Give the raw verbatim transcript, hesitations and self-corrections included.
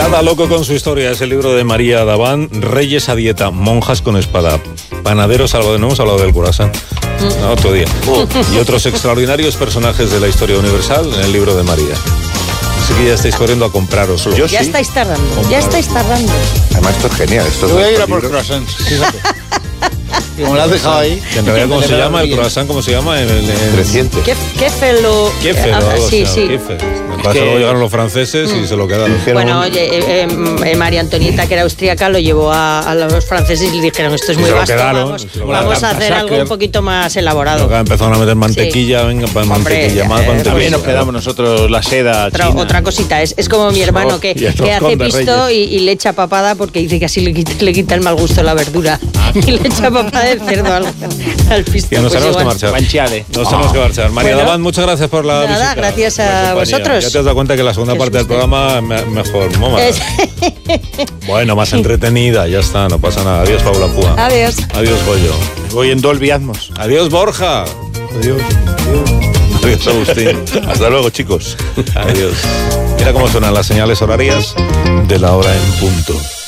Cada loco con su historia es el libro de María Davant. Reyes a dieta, monjas con espada, panaderos salvo de no hemos hablado del croissant. No, otro día. Oh. Y otros extraordinarios personajes de la historia universal en el libro de María. Así que ya estáis corriendo a compraroslo. Yo ya sí. estáis tardando, Comprado. ya estáis tardando. Además, esto es genial. Esto Yo voy a ir a libros. por croissants, fíjate. Y como lo has dejado ahí. Que en realidad, ¿cómo se llama el croissant? ¿Cómo se llama? En, en, en... Creciente. ¿Qué, qué felo? Qué feo, Ah, algo sí, así, sí. qué feo. Me parece que luego llegaron los franceses y se lo quedaron. Bueno, oye, eh, eh, María Antonieta, que era austríaca, lo llevó a, a los franceses y le dijeron, esto es Y muy se lo vasto, quedaron, vamos, se lo vamos quedaron. a hacer algo un poquito más elaborado. Acá empezaron a meter mantequilla, venga, pa- mantequilla, Hombre, más eh, mantequilla. También nos quedamos nosotros la seda Otra, china. otra cosita, es, es como mi hermano que, y el que roscón hace de pisto y, Reyes. y le echa papada porque dice que así le quita, le quita el mal gusto a la verdura. Y le echa papada de cerdo al, al pisto. Que nos Pues tenemos que igual. marchar. Guanciale. Nos tenemos que marchar. María Bueno. Davant, muchas gracias por la Nada, visita. gracias a por la compañía. vosotros. Ya te has dado cuenta que la segunda Qué parte del susto. programa me- mejor, ¿no? Más- Es- Bueno, más entretenida, ya está, no pasa nada. Adiós, Paula Púa. Adiós. Adiós, Goyo. Voy en Dolby Atmos. Adiós, Borja. Adiós. Adiós. Adiós, Agustín. Hasta luego, chicos. Adiós. Mira cómo suenan las señales horarias de la hora en punto.